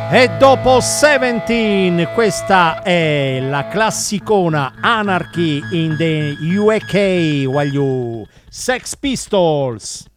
E dopo 17, questa è la classicona Anarchy in the UK, while you Sex Pistols.